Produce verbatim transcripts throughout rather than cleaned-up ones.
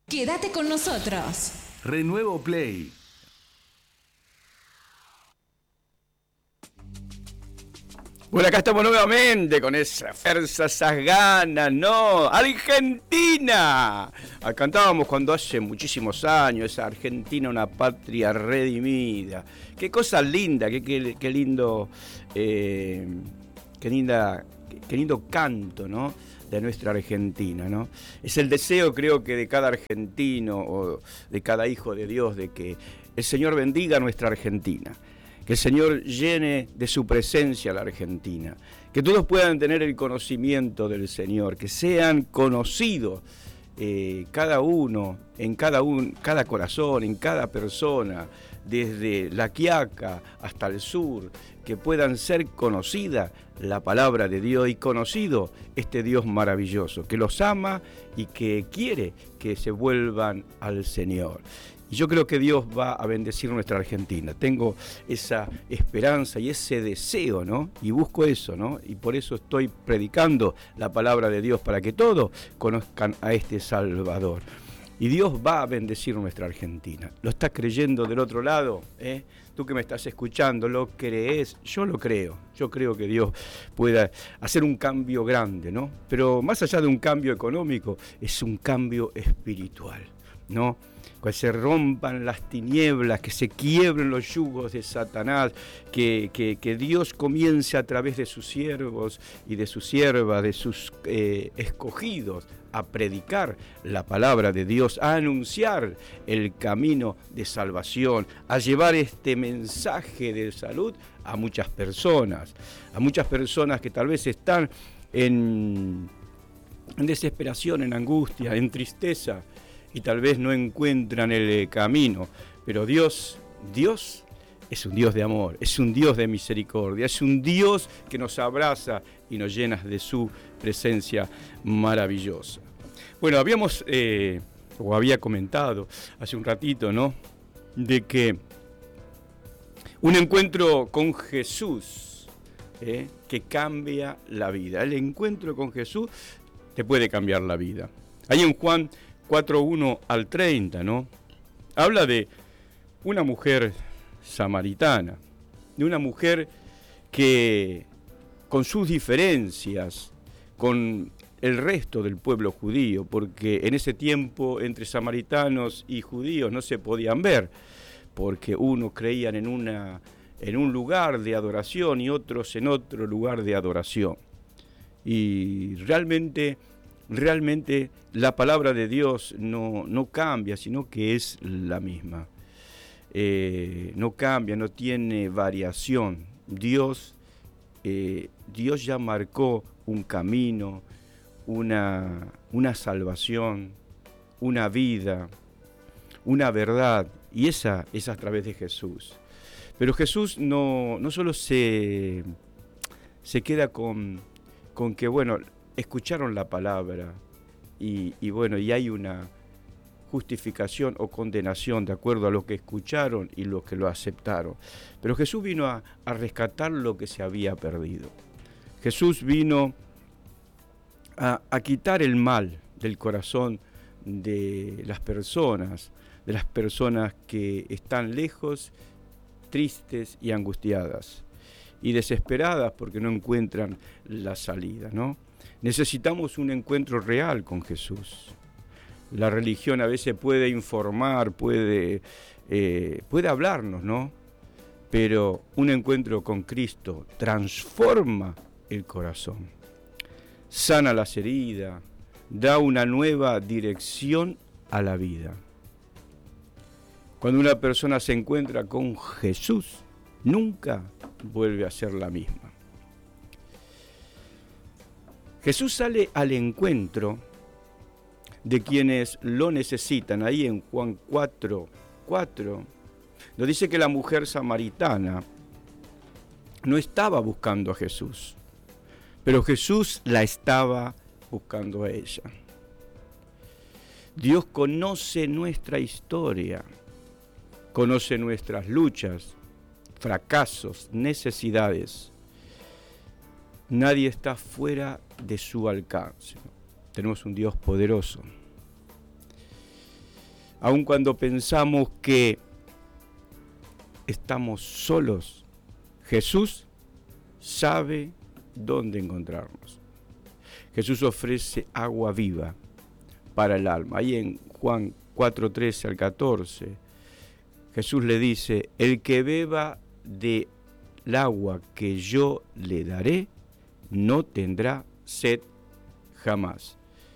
Quédate con nosotros. Renuevo Play. Bueno, acá estamos nuevamente con esa fuerza, esas ganas, ¿no? ¡Argentina! Cantábamos cuando hace muchísimos años, esa Argentina, una patria redimida. Qué cosa linda, qué, qué, qué lindo, eh, qué linda, qué, qué lindo canto, ¿no? De nuestra Argentina, ¿no? Es el deseo, creo que de cada argentino o de cada hijo de Dios, de que el Señor bendiga a nuestra Argentina. Que el Señor llene de su presencia a la Argentina, que todos puedan tener el conocimiento del Señor, que sean conocidos eh, cada uno, en cada, un, cada corazón, en cada persona, desde La Quiaca hasta el sur, que puedan ser conocida la palabra de Dios y conocido este Dios maravilloso, que los ama y que quiere que se vuelvan al Señor. Y yo creo que Dios va a bendecir nuestra Argentina. Tengo esa esperanza y ese deseo, ¿no? Y busco eso, ¿no? Y por eso estoy predicando la palabra de Dios, para que todos conozcan a este Salvador. Y Dios va a bendecir nuestra Argentina. ¿Lo estás creyendo del otro lado? ¿Eh? Tú que me estás escuchando, ¿lo crees? Yo lo creo. Yo creo que Dios pueda hacer un cambio grande, ¿no? Pero más allá de un cambio económico, es un cambio espiritual, ¿no? Que se rompan las tinieblas, que se quiebren los yugos de Satanás, que, que, que Dios comience a través de sus siervos y de sus siervas, de sus eh, escogidos, a predicar la palabra de Dios, a anunciar el camino de salvación, a llevar este mensaje de salud a muchas personas, a muchas personas que tal vez están en, en desesperación, en angustia, en tristeza, y tal vez no encuentran el camino, pero Dios, Dios es un Dios de amor, es un Dios de misericordia, es un Dios que nos abraza y nos llena de su presencia maravillosa. Bueno, habíamos, eh, o había comentado hace un ratito, ¿no?, de que un encuentro con Jesús, eh, que cambia la vida. El encuentro con Jesús te puede cambiar la vida. Ahí en Juan cuatro, uno al treinta, ¿no? Habla de una mujer samaritana, de una mujer que con sus diferencias con el resto del pueblo judío, porque en ese tiempo entre samaritanos y judíos no se podían ver, porque unos creían en, una, en un lugar de adoración y otros en otro lugar de adoración. Y realmente... Realmente la palabra de Dios no, no cambia, sino que es la misma. Eh, no cambia, no tiene variación. Dios, eh, Dios ya marcó un camino, una, una salvación, una vida, una verdad, y esa es a través de Jesús. Pero Jesús no, no solo se, se queda con, con que, bueno, escucharon la palabra y, y bueno, y hay una justificación o condenación de acuerdo a lo que escucharon y los que lo aceptaron. Pero Jesús vino a, a rescatar lo que se había perdido. Jesús vino a, a quitar el mal del corazón de las personas, de las personas que están lejos, tristes y angustiadas y desesperadas porque no encuentran la salida, ¿no? Necesitamos un encuentro real con Jesús. La religión a veces puede informar, puede, eh, puede hablarnos, ¿no? Pero un encuentro con Cristo transforma el corazón, sana las heridas, da una nueva dirección a la vida. Cuando una persona se encuentra con Jesús, nunca vuelve a ser la misma. Jesús sale al encuentro de quienes lo necesitan. Ahí en Juan cuatro, cuatro, nos dice que la mujer samaritana no estaba buscando a Jesús, pero Jesús la estaba buscando a ella. Dios conoce nuestra historia, conoce nuestras luchas, fracasos, necesidades. Nadie está fuera de su alcance. Tenemos un Dios poderoso. aun cuando pensamos que estamos solos, Jesús sabe dónde encontrarnos. Jesús ofrece agua viva para el alma. Ahí en Juan cuatro, trece al catorce, Jesús le dice: el que beba del agua que yo le daré, no tendrá sed jamás.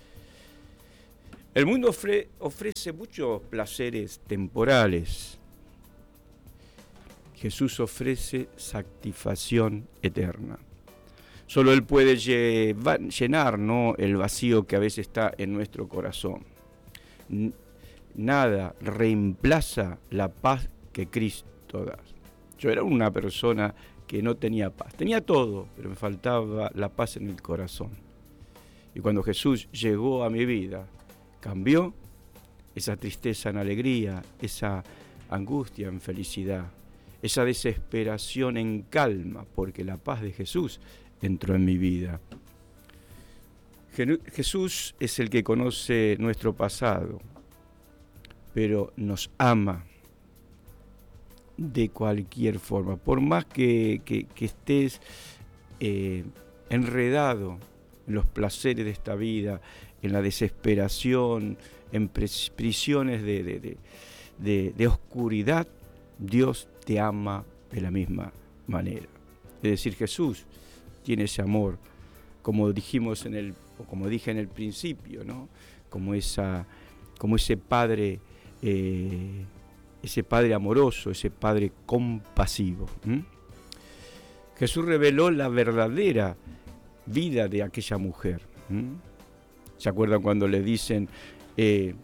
El mundo ofre, ofrece muchos placeres temporales. Jesús ofrece satisfacción eterna. Solo Él puede llevar, llenar, ¿no?, el vacío que a veces está en nuestro corazón. Nada reemplaza la paz que Cristo da. Yo era una persona que no tenía paz. Tenía todo, pero me faltaba la paz en el corazón. Y cuando Jesús llegó a mi vida, cambió esa tristeza en alegría, esa angustia en felicidad, esa desesperación en calma, porque la paz de Jesús entró en mi vida. Jesús es el que conoce nuestro pasado, pero nos ama de cualquier forma. Por más que, que, que estés eh, enredado en los placeres de esta vida, en la desesperación, en prisiones de, de, de, de, de oscuridad, Dios te ama de la misma manera. Es decir, Jesús tiene ese amor, como dijimos en el, o como dije en el principio, ¿no? Como esa, como ese padre, eh, ese padre amoroso, ese padre compasivo. ¿Mm? Jesús reveló la verdadera vida de aquella mujer. ¿Mm? ¿Se acuerdan cuando le dicen, eh,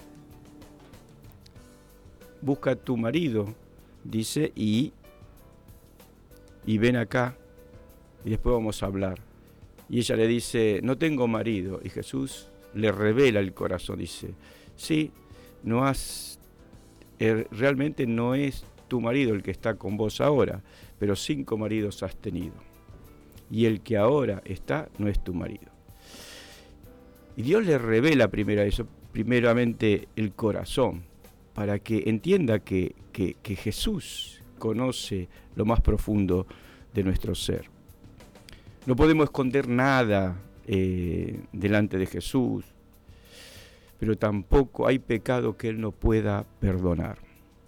busca a tu marido, dice, y, y ven acá, y después vamos a hablar? Y ella le dice, no tengo marido. Y Jesús le revela el corazón, dice, sí, no has, er, realmente no es tu marido el que está con vos ahora, pero cinco maridos has tenido. Y el que ahora está no es tu marido. Y Dios le revela primero eso, primeramente el corazón, para que entienda que, que, que Jesús conoce lo más profundo de nuestro ser. No podemos esconder nada eh, delante de Jesús, pero tampoco hay pecado que Él no pueda perdonar.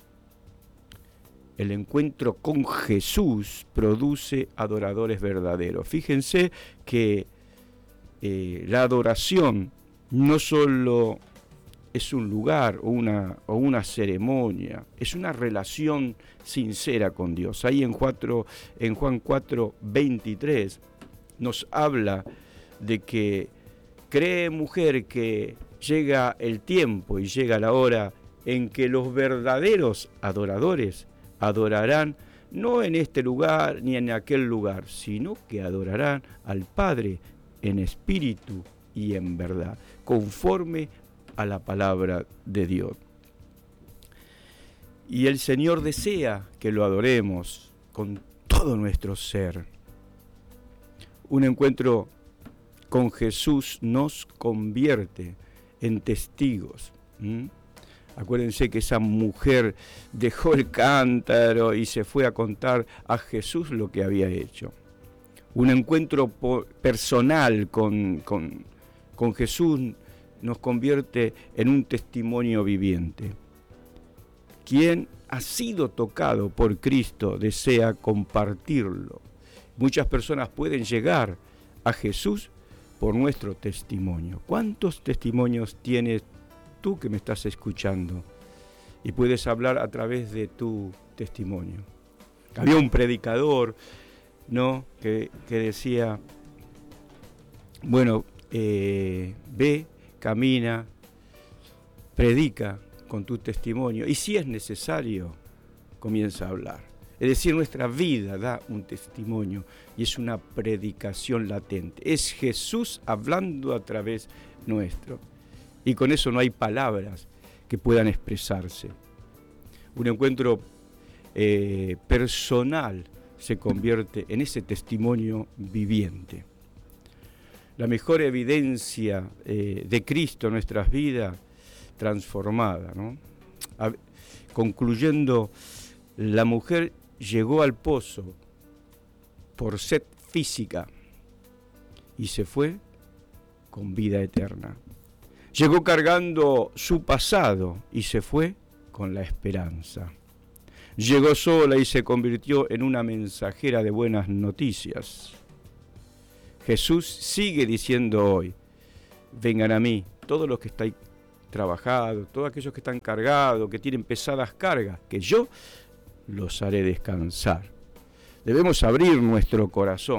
El encuentro con Jesús produce adoradores verdaderos. Fíjense que eh, la adoración no solo es un lugar o una, o una ceremonia, es una relación sincera con Dios. Ahí en, cuatro, en Juan cuatro, veintitrés nos habla de que cree, mujer, que llega el tiempo y llega la hora en que los verdaderos adoradores adorarán no en este lugar ni en aquel lugar, sino que adorarán al Padre en espíritu y en verdad, conforme a la palabra de Dios. Y el Señor desea que lo adoremos con todo nuestro ser. Un encuentro con Jesús nos convierte en testigos. ¿Mm? Acuérdense que esa mujer dejó el cántaro y se fue a contar a Jesús lo que había hecho. Un encuentro personal con, con, con Jesús nos convierte en un testimonio viviente. Quien ha sido tocado por Cristo desea compartirlo. Muchas personas pueden llegar a Jesús por nuestro testimonio. ¿Cuántos testimonios tienes tú que me estás escuchando? Y puedes hablar a través de tu testimonio. Había un predicador, ¿no?, que, que decía, bueno, eh, ve, camina, predica con tu testimonio, y si es necesario, comienza a hablar. Es decir, nuestra vida da un testimonio y es una predicación latente. Es Jesús hablando a través nuestro. Y con eso no hay palabras que puedan expresarse. Un encuentro eh, personal se convierte en ese testimonio viviente. La mejor evidencia eh, de Cristo en nuestras vidas transformada, ¿no? concluyendo, la mujer llegó al pozo por sed física y se fue con vida eterna. Llegó cargando su pasado y se fue con la esperanza. Llegó sola y se convirtió en una mensajera de buenas noticias. Jesús sigue diciendo hoy, vengan a mí, todos los que estáis trabajados, todos aquellos que están cargados, que tienen pesadas cargas, que yo los haré descansar. Debemos abrir nuestro corazón.